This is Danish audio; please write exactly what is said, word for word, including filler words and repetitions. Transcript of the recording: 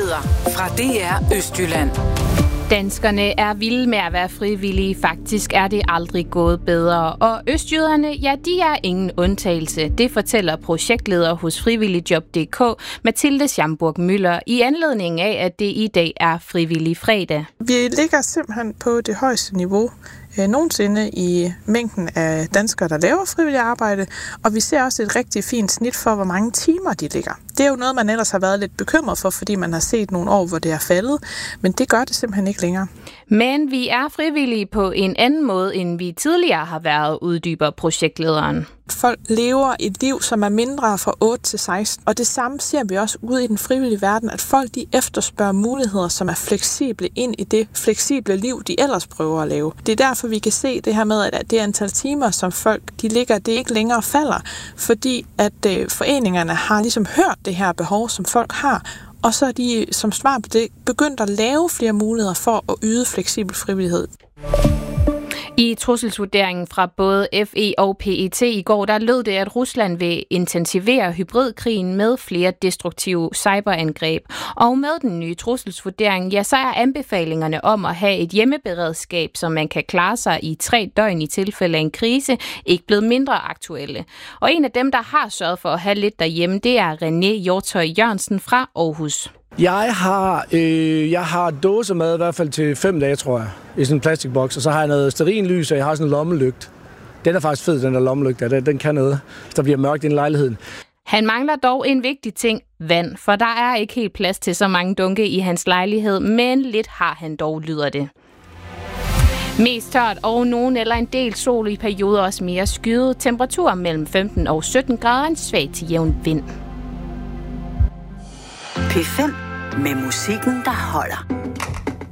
Nyheder fra D R Østjylland. Danskerne er vilde med at være frivillige. Faktisk er det aldrig gået bedre. Og østjyderne, ja, de er ingen undtagelse. Det fortæller projektleder hos frivilligjob punktum d k, Mathilde Schamburg Müller, i anledning af, at det i dag er frivillig fredag. Vi ligger simpelthen på det højeste niveau nogensinde i mængden af danskere, der laver frivilligt arbejde, og vi ser også et rigtig fint snit for, hvor mange timer de ligger. Det er jo noget, man ellers har været lidt bekymret for, fordi man har set nogle år, hvor det er faldet, men det gør det simpelthen ikke længere. Men vi er frivillige på en anden måde, end vi tidligere har været, uddyber projektlederen. Folk lever et liv, som er mindre fra otte til seksten, og det samme ser vi også ude i den frivillige verden, at folk de efterspørger muligheder, som er fleksible ind i det fleksible liv, de ellers prøver at lave. Det er derfor, vi kan se det her med, at det antal timer, som folk de ligger, det ikke længere falder, fordi at øh, foreningerne har ligesom hørt det her behov, som folk har, og så er de som svar på det begyndt at lave flere muligheder for at yde fleksibel frivillighed. I trusselsvurderingen fra både F E og P E T i går, der lød det, at Rusland vil intensivere hybridkrigen med flere destruktive cyberangreb. Og med den nye trusselsvurdering, ja, så er anbefalingerne om at have et hjemmeberedskab, som man kan klare sig i tre døgn i tilfælde af en krise, ikke blevet mindre aktuelle. Og en af dem, der har sørget for at have lidt derhjemme, det er René Hjortøj Jørgensen fra Aarhus. Jeg har, øh, jeg har dåsemad i hvert fald til fem dage, tror jeg, i sådan en plastikboks. Og så har jeg noget stearinlys, og jeg har sådan en lommelygt. Den er faktisk fed, den der lommelygt. Den, den kan noget, hvis der bliver mørkt i lejligheden. Han mangler dog en vigtig ting, vand. For der er ikke helt plads til så mange dunke i hans lejlighed, men lidt har han dog, lyder det. Mest tørt og nogen eller en del sol i perioder, også mere skyet. Temperaturer mellem femten og sytten grader, en svag til jævn vind. P fem med musikken, der holder.